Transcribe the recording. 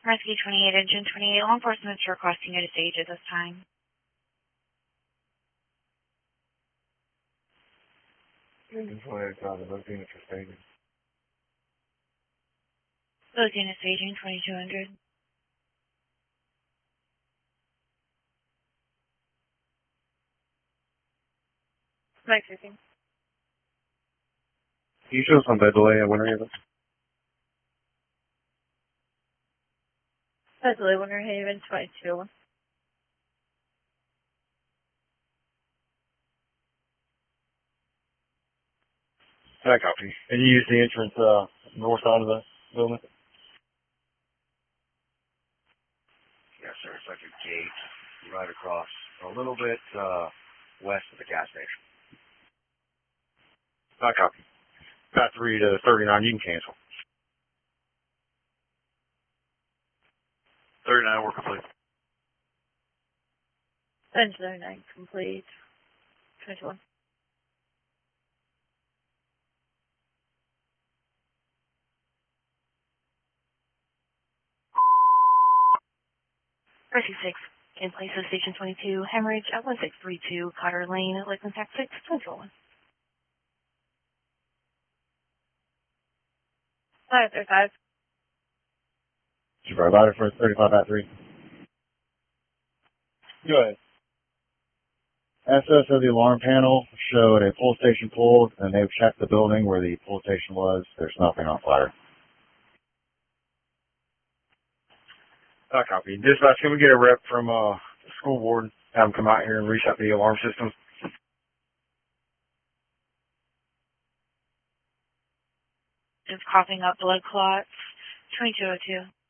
Rescue 28, Engine 28, law enforcement is requesting you to stage at this time. Engine 28, those units are staging. Those units staging 2200. Mike 15. Can you show us on bed delay at Winter Haven? Bed delay, Winter Haven 22. I copy. And you use the entrance north side of the building? Yes, sir. It's like a gate right across a little bit west of the gas station. I copy. About 3 to 39, you can cancel. 39, we're complete. Engine 09 complete. 21. Rescue 6, in place of Station 22, hemorrhage at 1632 Cotter Lane, Lakeland, Texas 6, 21. 535. Super, louder for 35.3. Go ahead. SS of the alarm panel showed a pull station pulled, and they've checked the building where the pull station was. There's nothing on fire. I copy. Dispatch, can we get a rep from the school board, have them come out here and reset the alarm system? Just coughing up blood clots. 2202.